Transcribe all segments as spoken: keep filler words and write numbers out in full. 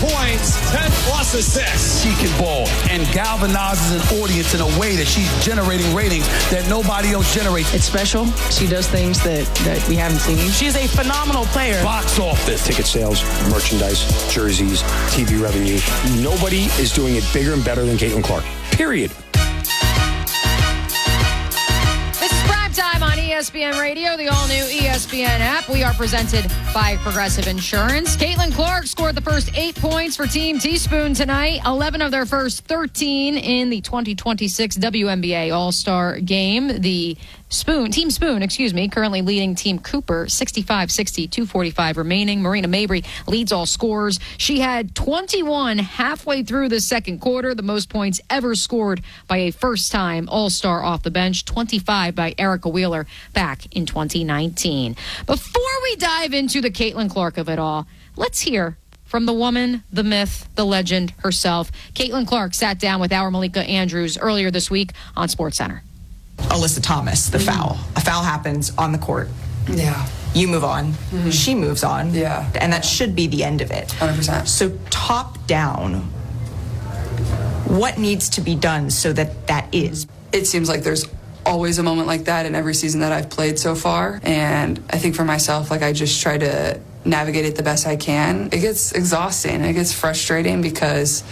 points, ten plus assists. She can ball and galvanizes an audience in a way that she's generating ratings that nobody else generates. It's special. She does things that, that we haven't seen. She's a phenomenal player. Box office. Ticket sales, merchandise, jerseys, T V revenue. Nobody is doing it bigger and better than Caitlin Clark. Period. This is Prime Time on E S P N Radio, the all-new E S P N app. We are presented by Progressive Insurance. Caitlin Clark scored the first eight points for Team Teaspoon tonight. eleven of their first thirteen in the twenty twenty-six W N B A All-Star Game. The Spoon, Team Spoon, excuse me, currently leading Team Cooper, sixty-five sixty, two forty-five remaining. Marina Mabry leads all scorers. She had twenty-one halfway through the second quarter, the most points ever scored by a first-time All-Star off the bench, twenty-five by Erica Wheeler back in twenty nineteen. Before we dive into the Caitlin Clark of it all, let's hear from the woman, the myth, the legend herself. Caitlin Clark sat down with our Malika Andrews earlier this week on SportsCenter. Alyssa Thomas, the foul. A foul happens on the court. Yeah. You move on. Mm-hmm. She moves on. Yeah. And that should be the end of it. one hundred percent. So top down, what needs to be done so that that is? It seems like there's always a moment like that in every season that I've played so far. And I think for myself, like, I just try to navigate it the best I can. It gets exhausting. It gets frustrating because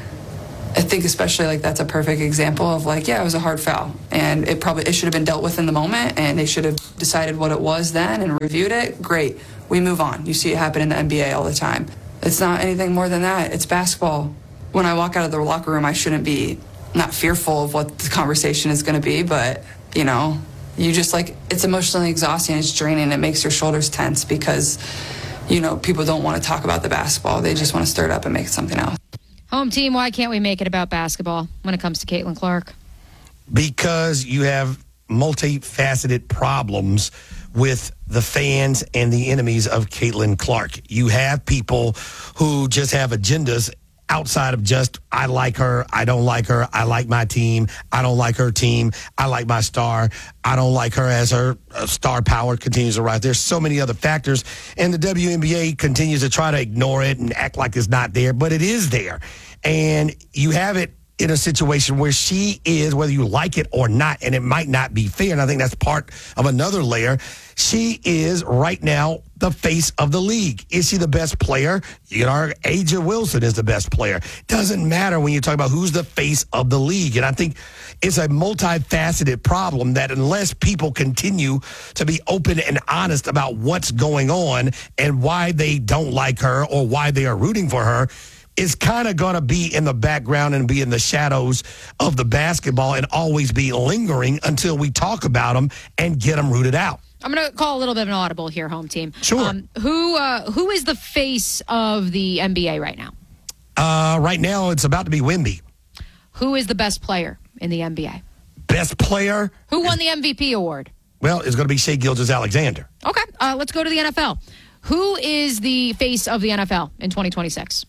I think especially like that's a perfect example of like, yeah, it was a hard foul and it probably, it should have been dealt with in the moment and they should have decided what it was then and reviewed it. Great. We move on. You see it happen in the N B A all the time. It's not anything more than that. It's basketball. When I walk out of the locker room, I shouldn't be not fearful of what the conversation is going to be, but you know, you just like, it's emotionally exhausting. It's draining. It makes your shoulders tense because, you know, people don't want to talk about the basketball. They just want to stir it up and make it something else. Home team, why can't we make it about basketball when it comes to Caitlin Clark? Because you have multifaceted problems with the fans and the enemies of Caitlin Clark. You have people who just have agendas outside of just, I like her, I don't like her, I like my team, I don't like her team, I like my star, I don't like her as her uh, star power continues to rise. There's so many other factors, and the W N B A continues to try to ignore it and act like it's not there, but it is there. And you have it in a situation where she is, whether you like it or not, and it might not be fair, and I think that's part of another layer, she is right now the face of the league. Is she the best player? You know, A'ja Wilson is the best player. Doesn't matter when you talk about who's the face of the league. And I think it's a multifaceted problem that unless people continue to be open and honest about what's going on and why they don't like her or why they are rooting for her, it's kind of going to be in the background and be in the shadows of the basketball and always be lingering until we talk about them and get them rooted out. I'm going to call a little bit of an audible here, home team. Sure. Um, who uh, who is the face of the N B A right now? Uh, right now, it's about to be Wemby. Who is the best player in the N B A? Best player? Who won the M V P award? Well, it's going to be Shai Gilgeous-Alexander. Okay, uh, let's go to the N F L. Who is the face of the N F L in twenty twenty-six?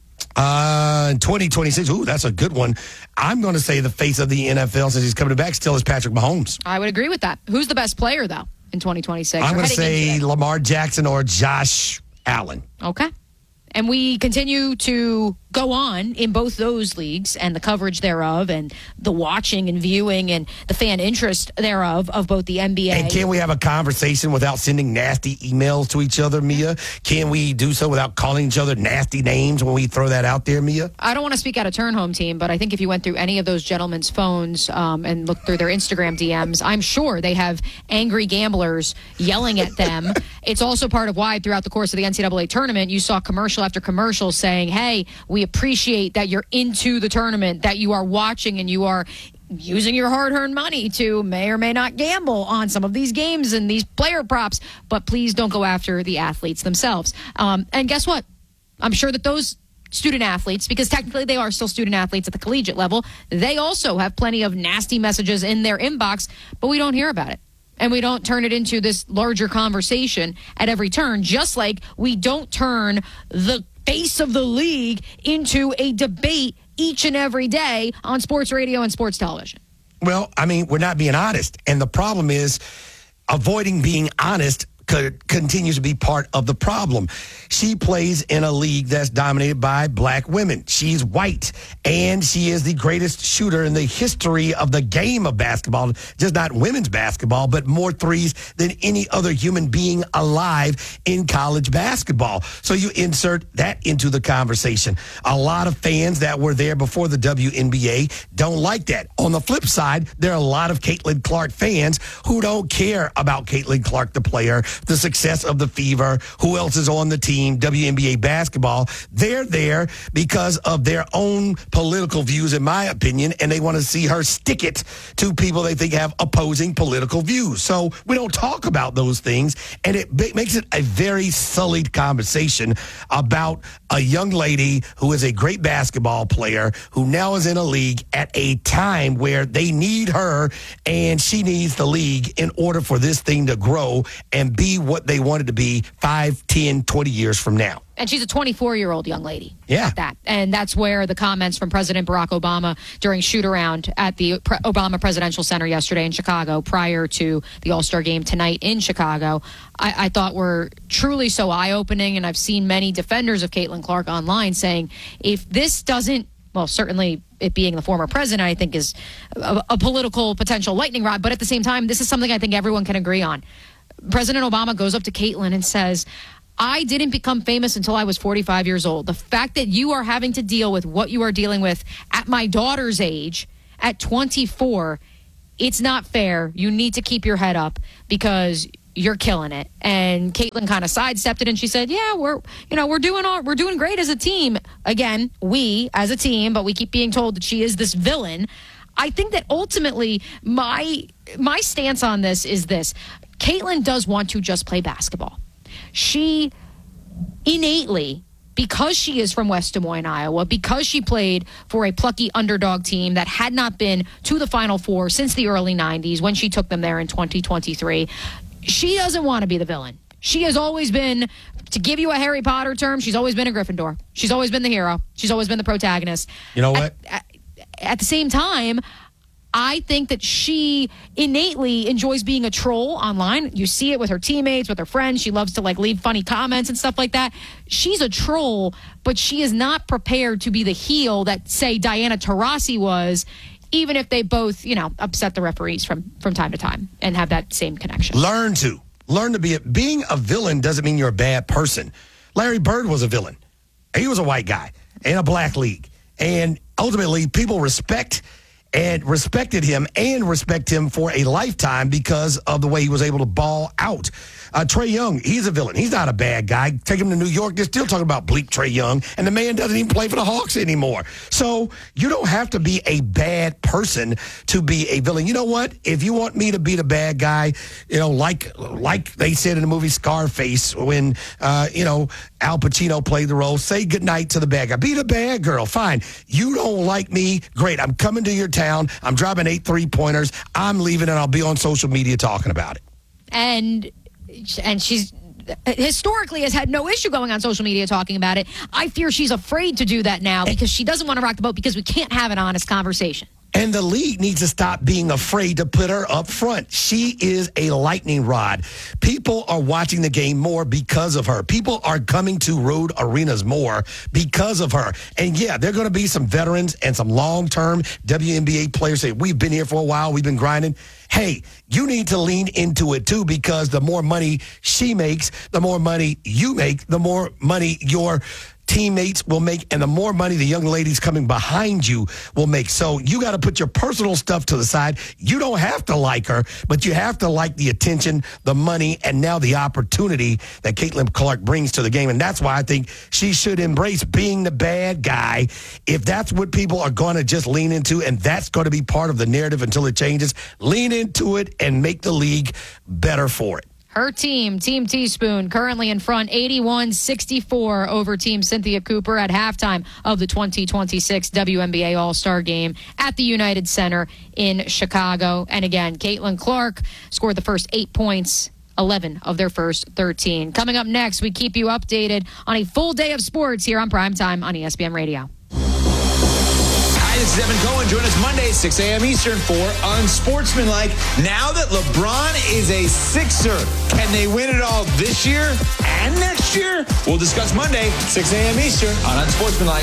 Uh, in twenty twenty-six, ooh, that's a good one. I'm going to say the face of the N F L since he's coming back still is Patrick Mahomes. I would agree with that. Who's the best player, though, in twenty twenty-six? I'm going to say Lamar Jackson or Josh Allen. Okay. And we continue to go on in both those leagues and the coverage thereof and the watching and viewing and the fan interest thereof of both the N B A. And can we have a conversation without sending nasty emails to each other, Mia? Can we do so without calling each other nasty names when we throw that out there, Mia? I don't want to speak out of turn, home team, but I think if you went through any of those gentlemen's phones um, and looked through their Instagram D Ms, I'm sure they have angry gamblers yelling at them. It's also part of why throughout the course of the N C double A tournament, you saw commercial after commercial saying, hey, we appreciate that you're into the tournament, that you are watching and you are using your hard-earned money to may or may not gamble on some of these games and these player props, but please don't go after the athletes themselves. Um, and guess what? I'm sure that those student athletes, because technically they are still student athletes at the collegiate level, they also have plenty of nasty messages in their inbox, but we don't hear about it. And we don't turn it into this larger conversation at every turn, just like we don't turn the face of the league into a debate each and every day on sports radio and sports television. Well, I mean, we're not being honest. And the problem is avoiding being honest could, continues to be part of the problem. She plays in a league that's dominated by black women. She's white, and she is the greatest shooter in the history of the game of basketball, just not women's basketball, but more threes than any other human being alive in college basketball. So you insert that into the conversation. A lot of fans that were there before the W N B A don't like that. On the flip side, there are a lot of Caitlin Clark fans who don't care about Caitlin Clark, the player, the success of the Fever, who else is on the team, W N B A basketball. They're there because of their own political views, in my opinion, and they want to see her stick it to people they think have opposing political views. So we don't talk about those things, and it b- makes it a very sullied conversation about a young lady who is a great basketball player who now is in a league at a time where they need her and she needs the league in order for this thing to grow and be what they want it to be five, ten, twenty years from now. And she's a twenty-four-year-old young lady. Yeah. At that. And that's where the comments from President Barack Obama during shoot-around at the Pre- Obama Presidential Center yesterday in Chicago prior to the All-Star game tonight in Chicago, I, I thought were truly so eye-opening. And I've seen many defenders of Caitlin Clark online saying, if this doesn't, well, certainly it being the former president, I think is a, a political potential lightning rod. But at the same time, this is something I think everyone can agree on. President Obama goes up to Caitlin and says, I didn't become famous until I was forty-five years old. The fact that you are having to deal with what you are dealing with at my daughter's age, at twenty-four, it's not fair. You need to keep your head up because you're killing it. And Caitlin kind of sidestepped it and she said, yeah, we're, you know, we're doing all, we're doing great as a team. Again, we as a team, but we keep being told that she is this villain. I think that ultimately my, my stance on this is this. Caitlin does want to just play basketball. She innately, because she is from West Des Moines, Iowa, because she played for a plucky underdog team that had not been to the Final Four since the early nineties when she took them there in twenty twenty-three, she doesn't want to be the villain. She has always been, to give you a Harry Potter term, she's always been a Gryffindor. She's always been the hero. She's always been the protagonist. You know what? At, at, at the same time, I think that she innately enjoys being a troll online. You see it with her teammates, with her friends. She loves to like leave funny comments and stuff like that. She's a troll, but she is not prepared to be the heel that, say, Diana Taurasi was, even if they both, you know, upset the referees from, from time to time and have that same connection. Learn to. Learn to be a, being a villain doesn't mean you're a bad person. Larry Bird was a villain. He was a white guy in a black league. And ultimately, people respect and respected him and respect him for a lifetime because of the way he was able to ball out. Uh, Trae Young, he's a villain. He's not a bad guy. Take him to New York, they're still talking about bleep Trae Young, and the man doesn't even play for the Hawks anymore. So you don't have to be a bad person to be a villain. You know what? If you want me to be the bad guy, you know, like like they said in the movie Scarface when, uh, you know, Al Pacino played the role, say goodnight to the bad guy. Be the bad girl. Fine. You don't like me? Great. I'm coming to your town. I'm dropping eight three-pointers. I'm leaving, and I'll be on social media talking about it. And and she's historically has had no issue going on social media talking about it. I fear she's afraid to do that now because she doesn't want to rock the boat because we can't have an honest conversation. And the league needs to stop being afraid to put her up front. She is a lightning rod. People are watching the game more because of her. People are coming to road arenas more because of her. And yeah, there are going to be some veterans and some long-term W N B A players say, we've been here for a while, we've been grinding. Hey, you need to lean into it too, because the more money she makes, the more money you make, the more money your teammates will make, and the more money the young ladies coming behind you will make. So you got to put your personal stuff to the side. You don't have to like her, but you have to like the attention, the money, and now the opportunity that Caitlin Clark brings to the game. And that's why I think she should embrace being the bad guy. If that's what people are going to just lean into, and that's going to be part of the narrative until it changes, lean into it and make the league better for it. Her team, Team Teaspoon, currently in front eighty-one sixty-four over Team Cynthia Cooper at halftime of the twenty twenty-six W N B A All-Star Game at the United Center in Chicago. And again, Caitlin Clark scored the first eight points, eleven of their first thirteen. Coming up next, we keep you updated on a full day of sports here on Primetime on E S P N Radio. I this is Evan Cohen. Join us Monday at six a.m. Eastern for Unsportsmanlike. Now that LeBron is a Sixer, can they win it all this year and next year? We'll discuss Monday, six a.m. Eastern on Unsportsmanlike.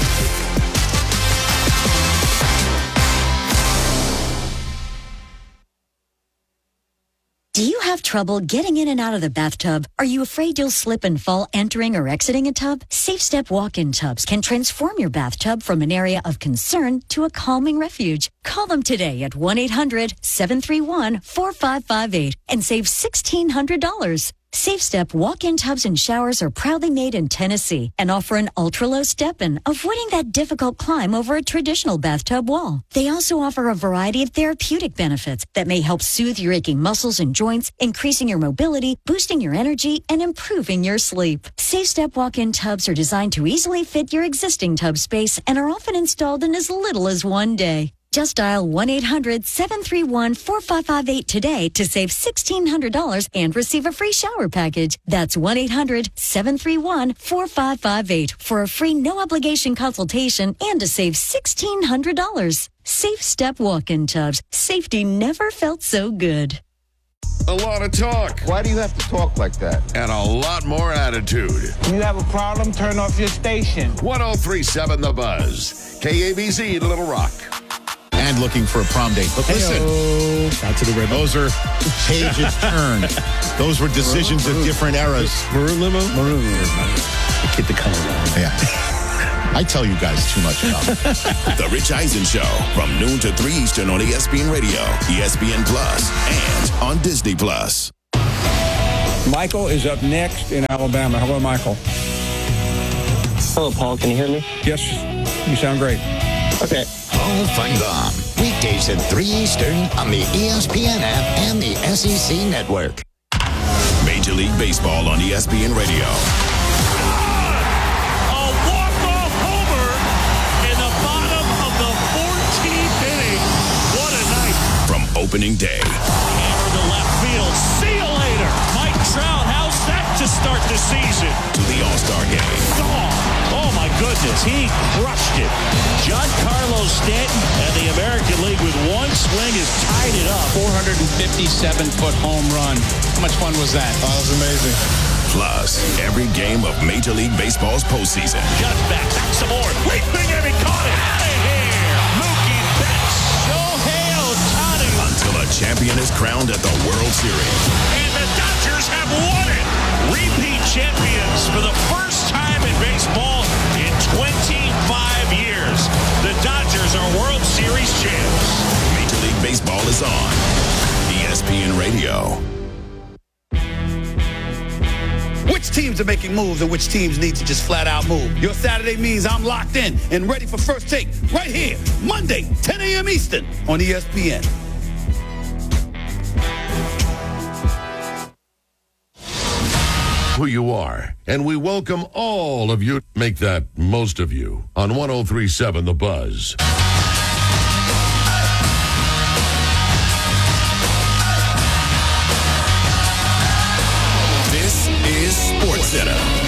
Do you have trouble getting in and out of the bathtub? Are you afraid you'll slip and fall entering or exiting a tub? Safe Step walk-in tubs can transform your bathtub from an area of concern to a calming refuge. Call them today at one eight hundred seven three one four five five eight and save sixteen hundred dollars. Safe Step walk-in tubs and showers are proudly made in Tennessee and offer an ultra-low step-in, avoiding that difficult climb over a traditional bathtub wall. They also offer a variety of therapeutic benefits that may help soothe your aching muscles and joints, increasing your mobility, boosting your energy, and improving your sleep. Safe Step walk-in tubs are designed to easily fit your existing tub space and are often installed in as little as one day. Just dial one eight hundred seven three one four five five eight today to save sixteen hundred dollars and receive a free shower package. That's one eight hundred seven three one four five five eight for a free no-obligation consultation and to save sixteen hundred dollars. Safe Step walk-in tubs. Safety never felt so good. A lot of talk. Why do you have to talk like that? And a lot more attitude. You have a problem? Turn off your station. one oh three point seven The Buzz. K A B Z Little Rock. And looking for a prom date. But listen, out to the river. Those are pages turned. Those were decisions maroon, of maroon. different eras. Maroon limo? Maroon limo. Get the color wrong. Yeah. I tell you guys too much now. The Rich Eisen Show from noon to three Eastern on E S P N Radio, E S P N Plus, and on Disney Plus. Michael is up next in Alabama. Hello, Michael. Hello, Paul. Can you hear me? Yes, you sound great. Okay. Paul Feinbaum, weekdays at three Eastern on the E S P N app and the S E C Network. Major League Baseball on E S P N Radio. A walk-off homer in the bottom of the fourteenth inning. What a night. From opening day. Hammer to left field. See you later. Mike Trout, how's that to start the season? To the All-Star game. Oh. Oh, my goodness. He crushed it. Giancarlo Stanton and the American League with one swing has tied it up. four hundred fifty-seven foot home run. How much fun was that? Oh, that was amazing. Plus, every game of Major League Baseball's postseason. Just back. Back some more. Leaping and he caught it. Out of here. Mookie Betts. Shohei Ohtani. Until a champion is crowned at the World Series. And the Dodgers have won it. Repeat champions for the first time in baseball in twenty-five years. The Dodgers are World Series champs. Major League Baseball is on E S P N Radio. Which teams are making moves and which teams need to just flat out move? Your Saturday means I'm locked in and ready for First Take right here, Monday, ten a.m. Eastern on E S P N. Who you are, and we welcome all of you. Make that most of you on one oh three point seven The Buzz. This is SportsCenter.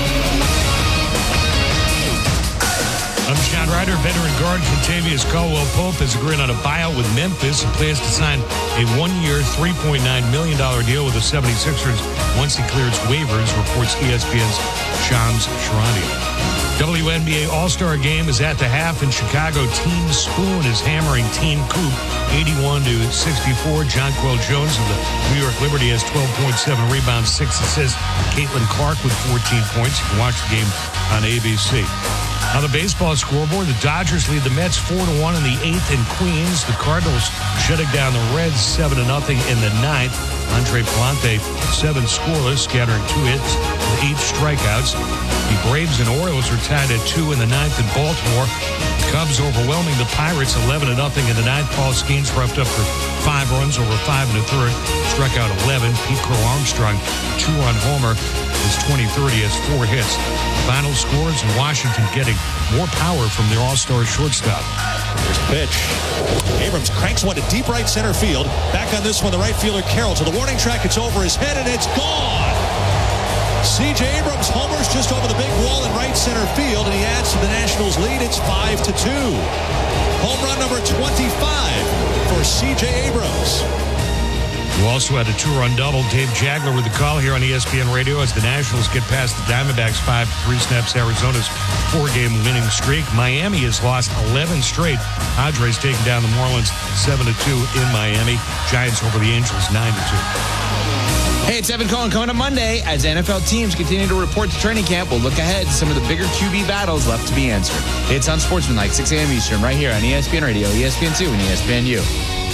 I'm John Ryder. Veteran guard Contavious Caldwell-Pope is agreeing on a buyout with Memphis and plans to sign a one-year, three point nine million dollars deal with the seventy-sixers once he clears waivers, reports E S P N's Shams Charania. W N B A All-Star Game is at the half in Chicago. Team Spoon is hammering Team Coop eighty-one to sixty-four. Jonquel Jones of the New York Liberty has twelve point seven rebounds, six assists. Caitlin Clark with fourteen points. You can watch the game on A B C. On the baseball scoreboard, the Dodgers lead the Mets four to one in the eighth in Queens. The Cardinals shutting down the Reds seven to nothing in the ninth. Andre Palante, seven scoreless, scattering two hits with eight strikeouts. The Braves and Orioles are tied at two in the ninth in Baltimore. The Cubs overwhelming the Pirates eleven to nothing in the ninth. Paul Skeens roughed up for five runs over five and a third. Struck out eleven. Pete Crow Armstrong, two-run homer. His twenty thirty has four hits. Final scores in Washington getting more power from their all-star shortstop. There's a pitch. Abrams cranks one to deep right center field. Back on this one, the right fielder Carroll to the warning track. It's over his head and it's gone. C J Abrams homers just over the big wall in right center field, and he adds to the Nationals' lead. It's five to two. Home run number twenty-five for C J Abrams. You also had a two-run double. Dave Jagler with the call here on E S P N Radio as the Nationals get past the Diamondbacks five to three, snaps Arizona's four-game winning streak. Miami has lost eleven straight. Padres taking down the Marlins seven to two in Miami. Giants over the Angels nine to two. Hey, it's Evan Cohen coming up Monday. As N F L teams continue to report to training camp, we'll look ahead to some of the bigger Q B battles left to be answered. It's on Sportsmanlike, six a.m. Eastern, right here on E S P N Radio, E S P N two, and E S P N U.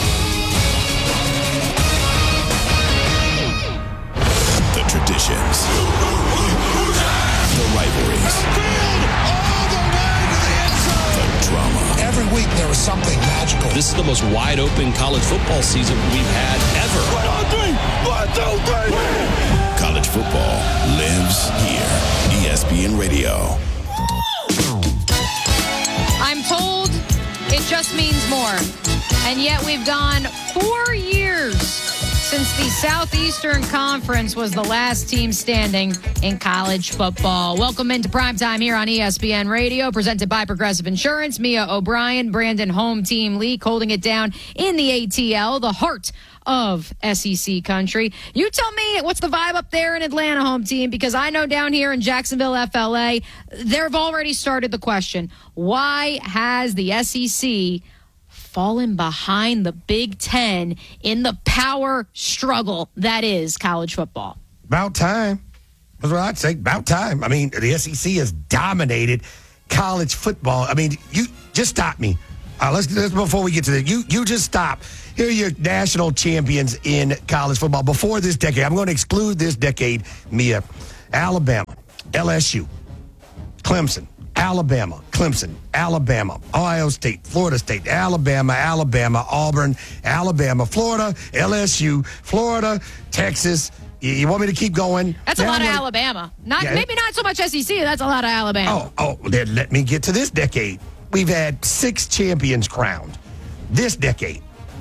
The traditions, the rivalries, the drama. Every week there was something magical. This is the most wide open college football season we've had ever. One, two, three. One, two, three. College football lives here. E S P N Radio. I'm told it just means more. And yet we've gone four years since the Southeastern Conference was the last team standing in college football. Welcome into primetime here on E S P N Radio, presented by Progressive Insurance. Mia O'Brien, Brandon Home Team Leak holding it down in the A T L, the heart of S E C country. You tell me what's the vibe up there in Atlanta, Home Team, because I know down here in Jacksonville, F L A, they've already started the question. Why has the S E C fallen behind the Big Ten in the power struggle that is college football? About time. That's what I'd say. About time. I mean, the S E C has dominated college football. I mean, you just stop me. Uh, let's, let's before we get to this. You you just stop. Here are your national champions in college football before this decade. I'm going to exclude this decade, Mia. Alabama, L S U, Clemson, Alabama, Clemson, Alabama, Ohio State, Florida State, Alabama, Alabama, Auburn, Alabama, Florida, L S U, Florida, Texas. You, you want me to keep going? That's a lot of Alabama. Not yeah. Maybe not so much S E C. That's a lot of Alabama. Oh, oh, then let me get to this decade. We've had six champions crowned this decade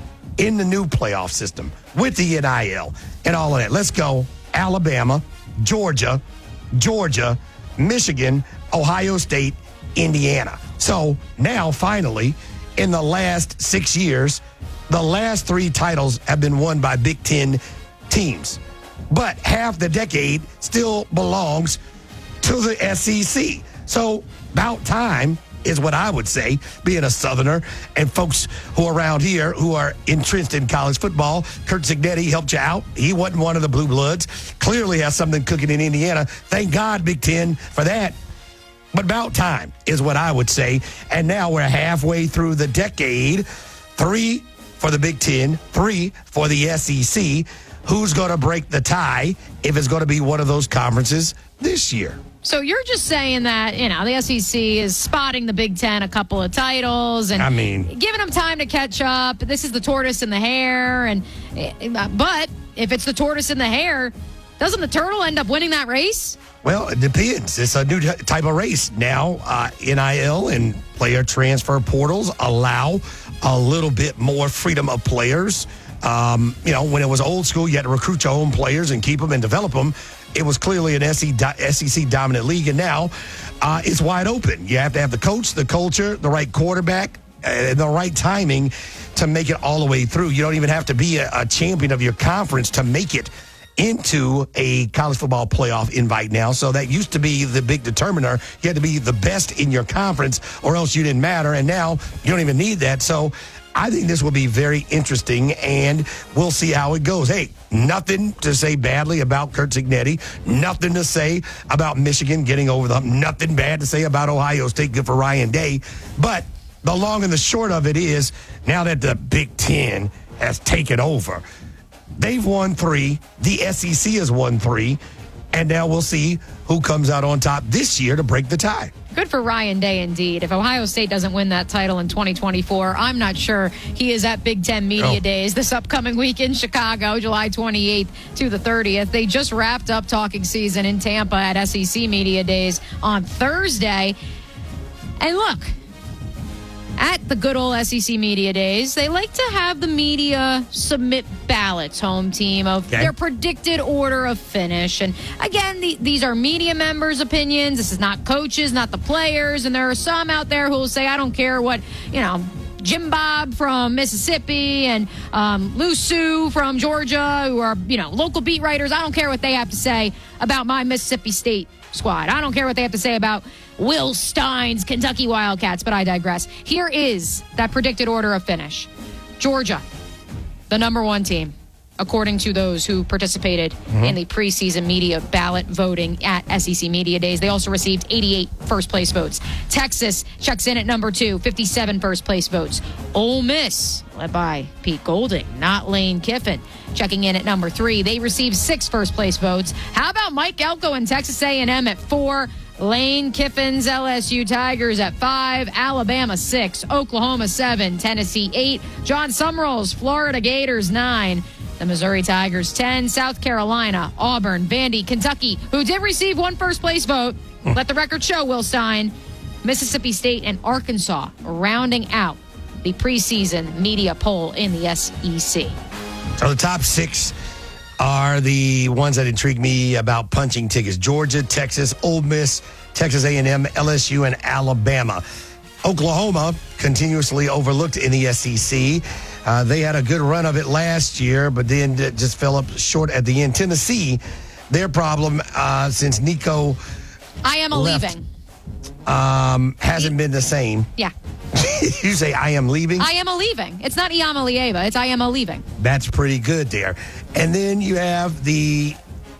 in the new playoff system with the N I L and all of that. Let's go. Alabama, Georgia, Georgia, Michigan, Ohio State, Indiana. So now, finally, in the last six years, the last three titles have been won by Big Ten teams. But half the decade still belongs to the S E C. So about time is what I would say, being a Southerner and folks who are around here who are entrenched in college football. Curt Cignetti helped you out. He wasn't one of the Blue Bloods. Clearly has something cooking in Indiana. Thank God, Big Ten, for that. But about time is what I would say. And now we're halfway through the decade. Three for the Big Ten, three for the S E C. Who's going to break the tie if it's going to be one of those conferences this year? So you're just saying that, you know, the S E C is spotting the Big Ten a couple of titles and I mean, giving them time to catch up. This is the tortoise and the hare. And but if it's the tortoise and the hare, doesn't the turtle end up winning that race? Well, it depends. It's a new type of race now. Uh, N I L and player transfer portals allow a little bit more freedom of players. Um, you know, when it was old school, you had to recruit your own players and keep them and develop them. It was clearly an S E C dominant league, and now uh, it's wide open. You have to have the coach, the culture, the right quarterback, and the right timing to make it all the way through. You don't even have to be a, a champion of your conference to make it into a college football playoff invite now. So that used to be the big determiner. You had to be the best in your conference or else you didn't matter, and now you don't even need that. So I think this will be very interesting, and we'll see how it goes. Hey, nothing to say badly about Curt Cignetti. Nothing to say about Michigan getting over them. Nothing bad to say about Ohio State. Good for Ryan Day. But the long and the short of it is, now that the Big Ten has taken over, they've won three. The S E C has won three. And now we'll see who comes out on top this year to break the tie. Good for Ryan Day, indeed. If Ohio State doesn't win that title in twenty twenty-four, I'm not sure he is at Big Ten Media oh. Days this upcoming week in Chicago, July twenty-eighth to the thirtieth. They just wrapped up talking season in Tampa at S E C Media Days on Thursday. And look, at the good old S E C Media Days, they like to have the media submit ballots, home team, of Okay. their predicted order of finish. And again, the, these are media members' opinions. This is not coaches, not the players. And there are some out there who will say, I don't care what, you know, Jim Bob from Mississippi and um, Lou Sue from Georgia, who are, you know, local beat writers. I don't care what they have to say about my Mississippi State squad. I don't care what they have to say about Will Stein's Kentucky Wildcats, but I digress. Here is that predicted order of finish. Georgia, the number one team, according to those who participated mm-hmm. in the preseason media ballot voting at S E C Media Days. They also received eighty-eight first-place votes. Texas checks in at number two, fifty-seven first-place votes. Ole Miss, led by Pete Golding, not Lane Kiffin, checking in at number three. They received six first-place votes. How about Mike Elko and Texas A and M at four? Lane Kiffin's L S U Tigers at five, Alabama six, Oklahoma seven, Tennessee eight, John Summerall's Florida Gators nine, the Missouri Tigers ten, South Carolina, Auburn, Vandy, Kentucky, who did receive one first-place vote. Let the record show, Will Stein. Mississippi State and Arkansas rounding out the preseason media poll in the S E C. So the top six are the ones that intrigue me about punching tickets. Georgia, Texas, Ole Miss, Texas A and M, L S U, and Alabama. Oklahoma, continuously overlooked in the S E C. Uh, they had a good run of it last year, but then just fell up short at the end. Tennessee, their problem uh, since Nico I am a left, leaving. Um, hasn't been the same. Yeah. You say I am leaving? I am a leaving. It's not Iama Lieva. It's I am a leaving. That's pretty good there. And then you have the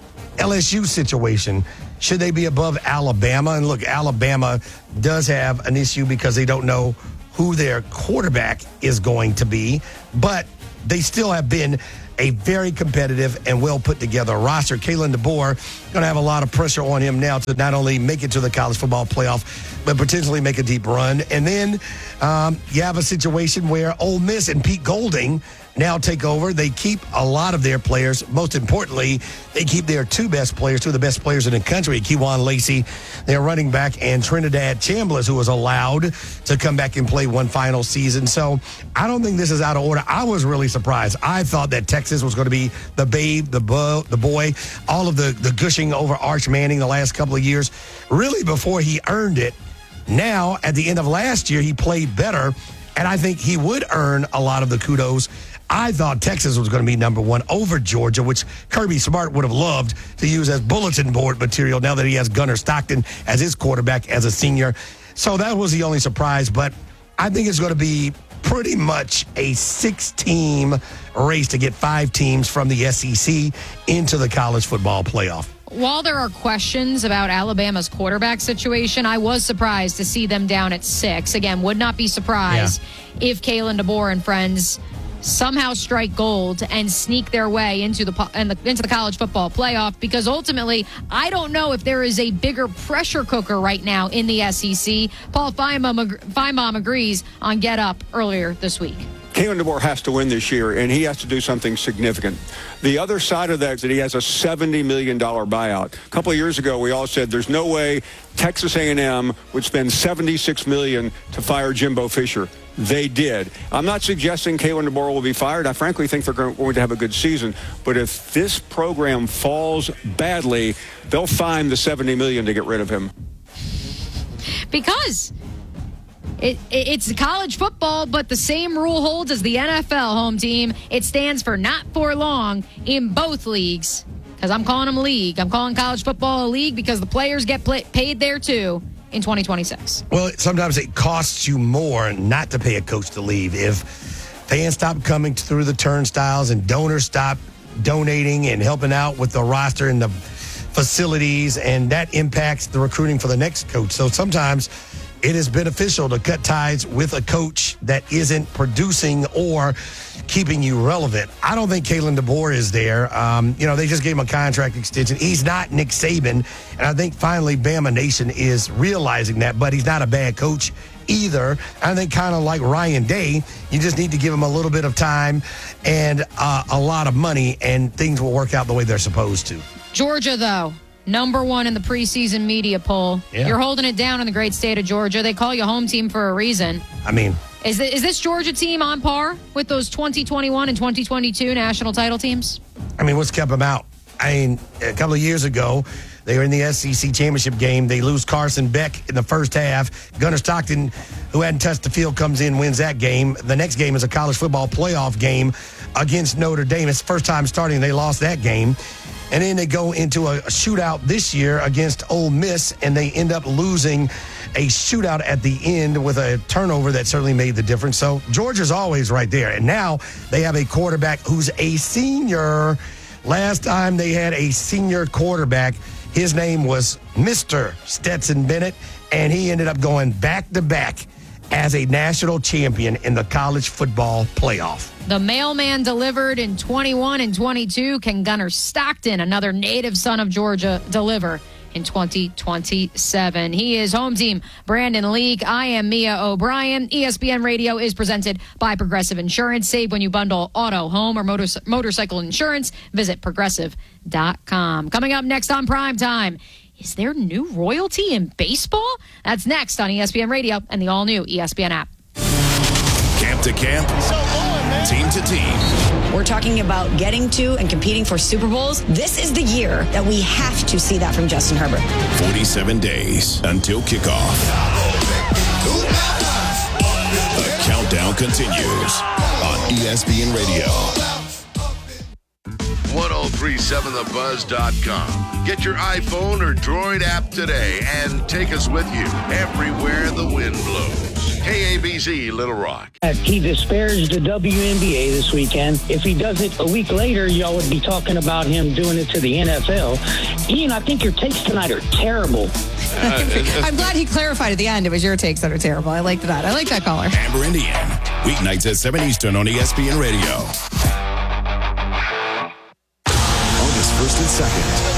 L S U situation. Should they be above Alabama? And look, Alabama does have an issue because they don't know who their quarterback is going to be, but they still have been a very competitive and well put together roster. Kalen DeBoer going to have a lot of pressure on him now to not only make it to the college football playoff, but potentially make a deep run. And then um, you have a situation where Ole Miss and Pete Golding now take over. They keep a lot of their players. Most importantly, they keep their two best players, two of the best players in the country, Kewan Lacey, their running back, and Trinidad Chambliss, who was allowed to come back and play one final season. So I don't think this is out of order. I was really surprised. I thought that Texas was going to be the babe, the, bo- the boy, all of the, the gushing over Arch Manning the last couple of years, really before he earned it. Now, at the end of last year, he played better, and I think he would earn a lot of the kudos. I thought Texas was going to be number one over Georgia, which Kirby Smart would have loved to use as bulletin board material now that he has Gunnar Stockton as his quarterback as a senior. So that was the only surprise, but I think it's going to be pretty much a six-team race to get five teams from the S E C into the college football playoff. While there are questions about Alabama's quarterback situation, I was surprised to see them down at six. Again, would not be surprised yeah. if Kalen DeBoer and friends somehow strike gold and sneak their way into the, into the college football playoff, because ultimately, I don't know if there is a bigger pressure cooker right now in the S E C. Paul Feinbaum agrees on Get Up earlier this week. Kalen DeBoer has to win this year, and he has to do something significant. The other side of that is that he has a seventy million dollars buyout. A couple of years ago, we all said there's no way Texas A and M would spend seventy-six million dollars to fire Jimbo Fisher. They did. I'm not suggesting Kalen DeBoer will be fired. I frankly think they're going to have a good season. But if this program falls badly, they'll find the seventy million dollars to get rid of him. Because It, it, it's college football, but the same rule holds as the N F L, home team. It stands for not for long in both leagues, because I'm calling them league. I'm calling college football a league because the players get play, paid there too in twenty twenty-six. Well, sometimes it costs you more not to pay a coach to leave. If fans stop coming through the turnstiles and donors stop donating and helping out with the roster and the facilities, and that impacts the recruiting for the next coach. So sometimes it is beneficial to cut ties with a coach that isn't producing or keeping you relevant. I don't think Kalen DeBoer is there. Um, you know, they just gave him a contract extension. He's not Nick Saban, and I think finally Bama Nation is realizing that, but he's not a bad coach either. I think kind of like Ryan Day, you just need to give him a little bit of time and uh, a lot of money, and things will work out the way they're supposed to. Georgia, though, number one in the preseason media poll. Yeah. You're holding it down in the great state of Georgia. They call you home team for a reason. I mean, Is, the, is this Georgia team on par with those twenty twenty-one and twenty twenty-two national title teams? I mean, what's kept them out? I mean, a couple of years ago, they were in the S E C championship game. They lose Carson Beck in the first half. Gunnar Stockton, who hadn't touched the field, comes in, wins that game. The next game is a college football playoff game against Notre Dame. It's the first time starting. They lost that game. And then they go into a, a shootout this year against Ole Miss, and they end up losing a shootout at the end with a turnover that certainly made the difference. So Georgia's always right there. And now they have a quarterback who's a senior. Last time they had a senior quarterback, his name was Mister Stetson Bennett, and he ended up going back-to-back as a national champion in the college football playoff. The mailman delivered in twenty-one and twenty-two. Can Gunnar Stockton, another native son of Georgia, deliver in twenty twenty-seven? He is home team Brandon League. I am Mia O'Brien. E S P N Radio is presented by Progressive Insurance. Save when you bundle auto, home, or motor- motorcycle insurance. Visit progressive dot com. Coming up next on Primetime, is there new royalty in baseball? That's next on E S P N Radio and the all-new E S P N app. Camp to camp, team to team. We're talking about getting to and competing for Super Bowls. This is the year that we have to see that from Justin Herbert. forty-seven days until kickoff. The countdown continues on E S P N Radio. ten thirty-seven the buzz dot com. Get your iPhone or Droid app today and take us with you everywhere the wind blows. K A B Z Little Rock. He disparaged the W N B A this weekend. If he does it a week later, y'all would be talking about him doing it to the N F L. Ian, I think your takes tonight are terrible. Uh, I'm glad he clarified at the end. It was your takes that are terrible. I liked that. I like that caller. Amber and Ian, weeknights at seven Eastern on E S P N Radio. August first and second.